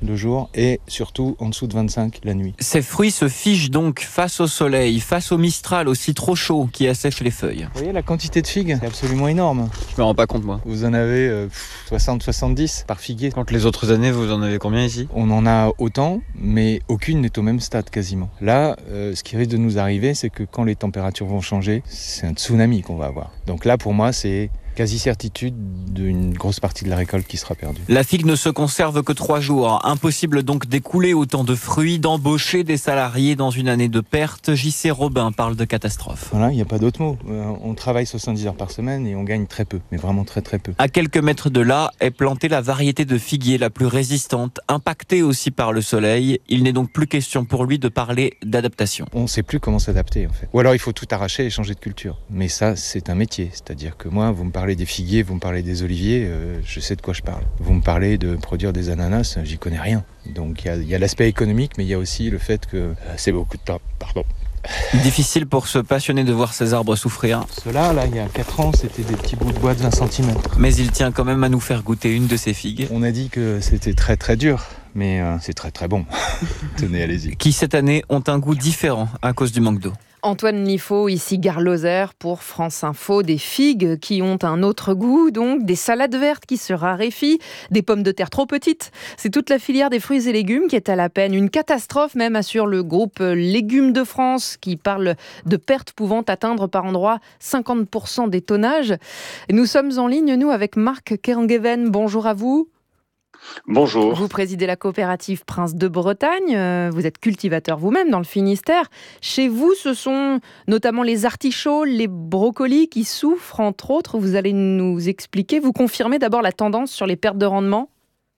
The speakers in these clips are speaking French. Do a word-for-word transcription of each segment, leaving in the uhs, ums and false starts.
le jour et surtout en dessous de vingt-cinq la nuit. Ces fruits se figent donc face au soleil, face au mistral aussi trop chaud qui assèche les feuilles. Vous voyez la quantité de figues, c'est absolument énorme. Je me rends pas compte moi. Vous en avez euh, soixante à soixante-dix par figuier. Quand les autres années, vous en avez combien ici ? On en a autant, mais aucune n'est au même stade quasiment. Là, euh, ce qui risque de nous arriver, c'est que quand les températures vont changer, c'est un tsunami qu'on va avoir. Donc là, pour moi, c'est quasi-certitude d'une grosse partie de la récolte qui sera perdue. La figue ne se conserve que trois jours. Impossible donc d'écouler autant de fruits, d'embaucher des salariés dans une année de perte. J C Robin parle de catastrophe. Voilà, il n'y a pas d'autre mot. Euh, on travaille soixante-dix heures par semaine et on gagne très peu, mais vraiment très très peu. À quelques mètres de là est plantée la variété de figuier la plus résistante, impactée aussi par le soleil. Il n'est donc plus question pour lui de parler d'adaptation. On ne sait plus comment s'adapter en fait. Ou alors il faut tout arracher et changer de culture. Mais ça, c'est un métier. C'est-à-dire que moi, vous me parlez des figuiers, vous me parlez des oliviers, euh, je sais de quoi je parle. Vous me parlez de produire des ananas, j'y connais rien. Donc il y, y a l'aspect économique, mais il y a aussi le fait que euh, c'est beaucoup de temps. Pardon. Difficile pour ce passionné de voir ces arbres souffrir. Ceux-là, là, il y a quatre ans, c'était des petits bouts de bois de vingt centimètres. Mais il tient quand même à nous faire goûter une de ces figues. On a dit que c'était très très dur, mais euh, c'est très très bon. Tenez, allez-y. Qui cette année ont un goût différent à cause du manque d'eau. Antoine Liffaut, ici Gare Lozère pour France Info. Des figues qui ont un autre goût, donc des salades vertes qui se raréfient, des pommes de terre trop petites. C'est toute la filière des fruits et légumes qui est à la peine. Une catastrophe même, assure le groupe Légumes de France qui parle de pertes pouvant atteindre par endroits cinquante pour cent des tonnages. Nous sommes en ligne, nous, avec Marc Kerngeven. Bonjour à vous. Bonjour. Vous présidez la coopérative Prince de Bretagne, vous êtes cultivateur vous-même dans le Finistère. Chez vous, ce sont notamment les artichauts, les brocolis qui souffrent, entre autres. Vous allez nous expliquer, vous confirmez d'abord la tendance sur les pertes de rendement ?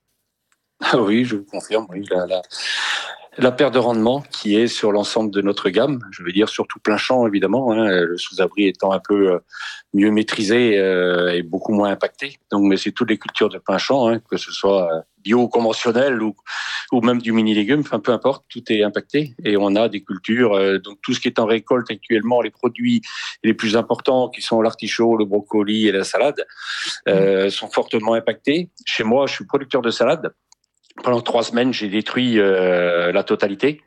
Ah oui, je vous confirme, oui, la, la, la perte de rendement qui est sur l'ensemble de notre gamme, je veux dire surtout plein champ évidemment, hein, le sous-abri étant un peu euh, mieux maîtrisé euh, et beaucoup moins impacté. Donc, mais c'est toutes les cultures de plein champ, hein, que ce soit euh, bio, conventionnel ou, ou même du mini-légume, enfin peu importe, tout est impacté. Et on a des cultures, euh, donc tout ce qui est en récolte actuellement, les produits les plus importants qui sont l'artichaut, le brocoli et la salade, euh, sont fortement impactés. Chez moi, je suis producteur de salade. Pendant trois semaines, j'ai détruit euh, la totalité.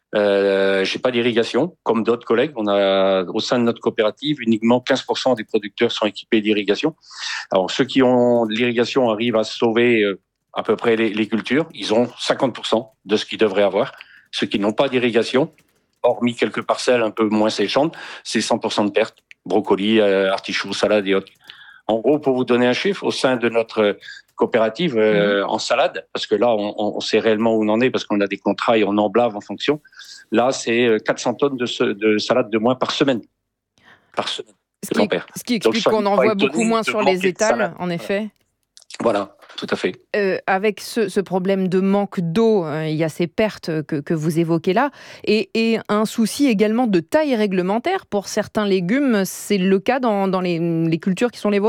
Euh, j'ai pas d'irrigation, comme d'autres collègues. On a au sein de notre coopérative uniquement quinze pour cent des producteurs sont équipés d'irrigation. Alors ceux qui ont de l'irrigation arrivent à sauver euh, à peu près les, les cultures. Ils ont cinquante pour cent de ce qu'ils devraient avoir. Ceux qui n'ont pas d'irrigation, hormis quelques parcelles un peu moins séchantes, c'est cent pour cent de pertes. Brocoli, euh, artichaut, salade et autres. En gros, pour vous donner un chiffre, au sein de notre coopérative euh, mmh. en salade, parce que là, on, on sait réellement où on en est, parce qu'on a des contrats et on emblave en fonction. Là, c'est quatre cents tonnes de, ce, de salade de moins par semaine. Par semaine. Ce qui, ce qui explique Donc, qu'on en voit beaucoup moins sur les étals, en effet. Voilà, tout à fait. Euh, avec ce, ce problème de manque d'eau, euh, il y a ces pertes que, que vous évoquez là, et, et un souci également de taille réglementaire. Pour certains légumes, c'est le cas dans, dans les, les cultures qui sont les vôtres ?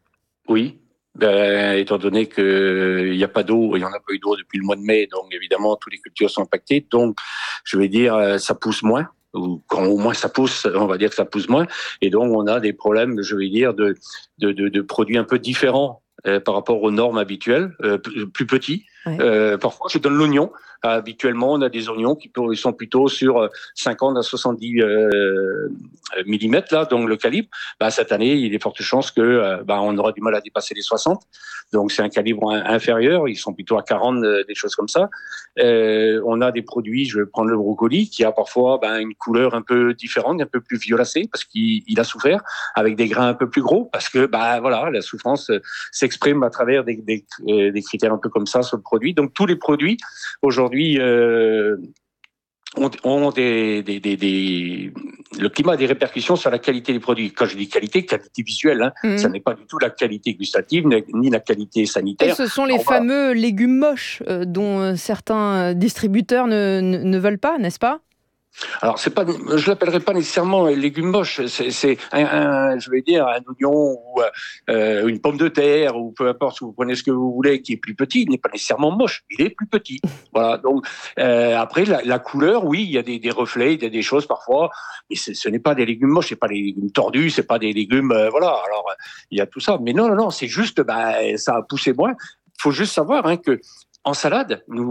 Oui. Ben, étant donné qu'il n'y a pas d'eau, il n'y en a pas eu d'eau depuis le mois de mai, donc évidemment, toutes les cultures sont impactées. Donc, je vais dire, ça pousse moins, ou quand au moins ça pousse, on va dire que ça pousse moins. Et donc, on a des problèmes, je vais dire, de, de, de, de produits un peu différents euh, par rapport aux normes habituelles, euh, plus, plus petits. Ouais. Euh, parfois, je donne l'oignon. Euh, habituellement, on a des oignons qui sont plutôt sur cinquante à soixante-dix euh, millimètres, là, donc le calibre. Bah, cette année, il y a de fortes chances que euh, bah, on aura du mal à dépasser les soixante. Donc, c'est un calibre in- inférieur. Ils sont plutôt à quarante, euh, des choses comme ça. Euh, on a des produits, je vais prendre le brocoli, qui a parfois bah, une couleur un peu différente, un peu plus violacée, parce qu'il il a souffert, avec des grains un peu plus gros, parce que bah, voilà, la souffrance euh, s'exprime à travers des, des, euh, des critères un peu comme ça sur le produit. Donc, tous les produits, aujourd'hui, euh, ont, ont des, des, des, des... Le climat a des répercussions sur la qualité des produits. Quand je dis qualité, qualité visuelle, hein, mmh. ça n'est pas du tout la qualité gustative, ni la qualité sanitaire. Et ce sont les On fameux va... légumes moches euh, dont certains distributeurs ne, ne, ne veulent pas, n'est-ce pas ? Alors, c'est pas, je l'appellerais pas nécessairement légumes moches. C'est, c'est un, un, je vais dire, un oignon ou euh, une pomme de terre ou peu importe. Si vous prenez ce que vous voulez, qui est plus petit, il n'est pas nécessairement moche. Il est plus petit. Voilà. Donc euh, après, la, la couleur, oui, il y a des, des reflets, il y a des choses parfois, mais c'est, ce n'est pas des légumes moches. C'est pas des légumes tordus, c'est pas des légumes, euh, voilà. Alors il y a tout ça. Mais non, non, non, c'est juste, bah, ça a poussé moins. Il faut juste savoir hein, que en salade, nous